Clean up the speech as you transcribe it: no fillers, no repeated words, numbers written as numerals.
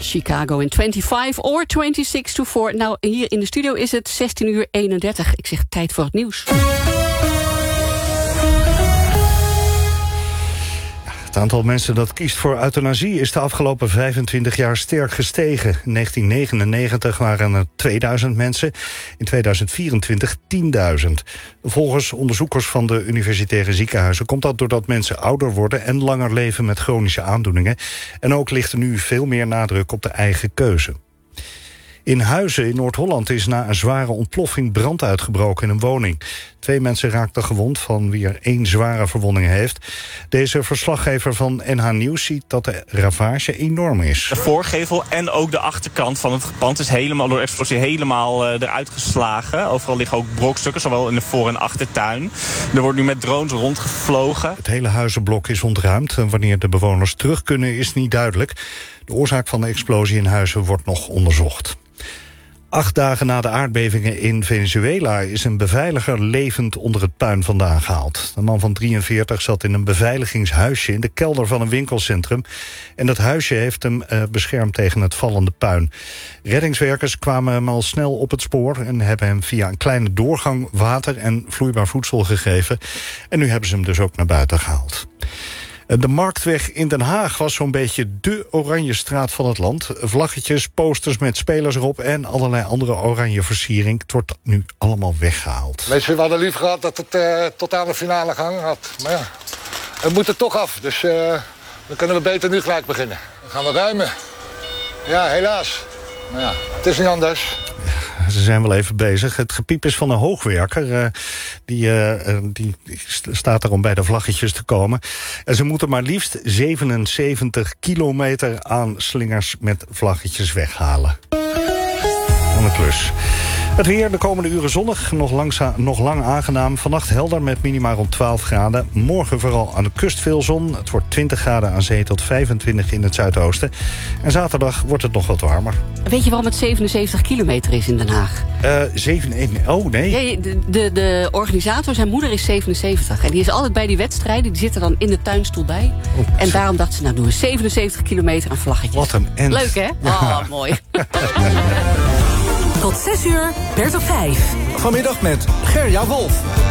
was Chicago in 25 or 26 to 4. Nou, hier in de studio is het 16:31. Ik zeg tijd voor het nieuws. Het aantal mensen dat kiest voor euthanasie is de afgelopen 25 jaar sterk gestegen. In 1999 waren er 2000 mensen, in 2024 10.000. Volgens onderzoekers van de universitaire ziekenhuizen komt dat doordat mensen ouder worden en langer leven met chronische aandoeningen. En ook ligt er nu veel meer nadruk op de eigen keuze. In Huizen in Noord-Holland is na een zware ontploffing brand uitgebroken in een woning. 2 mensen raakten gewond, van wie er 1 zware verwonding heeft. Deze verslaggever van NH Nieuws ziet dat de ravage enorm is. De voorgevel en ook de achterkant van het pand is helemaal door de explosie eruit geslagen. Overal liggen ook brokstukken, zowel in de voor- en achtertuin. Er wordt nu met drones rondgevlogen. Het hele huizenblok is ontruimd en wanneer de bewoners terug kunnen is niet duidelijk. De oorzaak van de explosie in Huizen wordt nog onderzocht. 8 dagen na de aardbevingen in Venezuela is een beveiliger levend onder het puin vandaan gehaald. De man van 43 zat in een beveiligingshuisje in de kelder van een winkelcentrum. En dat huisje heeft hem beschermd tegen het vallende puin. Reddingswerkers kwamen hem al snel op het spoor en hebben hem via een kleine doorgang water en vloeibaar voedsel gegeven. En nu hebben ze hem dus ook naar buiten gehaald. De Marktweg in Den Haag was zo'n beetje de oranje straat van het land. Vlaggetjes, posters met spelers erop en allerlei andere oranje versiering. Het wordt nu allemaal weggehaald. Mensen, we hadden lief gehad dat het tot aan de finale gang had. Maar ja, het moet er toch af. Dus dan kunnen we beter nu gelijk beginnen. Dan gaan we ruimen. Ja, helaas. Maar ja, het is niet anders. Ze zijn wel even bezig. Het gepiep is van een hoogwerker. Die staat er om bij de vlaggetjes te komen. En ze moeten maar liefst 77 kilometer aan slingers met vlaggetjes weghalen. Wat een klus. Het weer de komende uren zonnig, nog lang aangenaam. Vannacht helder met minima rond 12 graden. Morgen vooral aan de kust veel zon. Het wordt 20 graden aan zee tot 25 in het zuidoosten. En zaterdag wordt het nog wat warmer. Weet je waarom het 77 kilometer is in Den Haag? Oh, nee. Nee, de organisator, zijn moeder is 77. En die is altijd bij die wedstrijden. Die zit er dan in de tuinstoel bij. En daarom dacht ze, nou doen we 77 kilometer aan vlaggetjes. Wat een end. Leuk, hè? Oh, mooi. Tot 6 uur, Bert op 5. Vanmiddag met Gerja Wolf.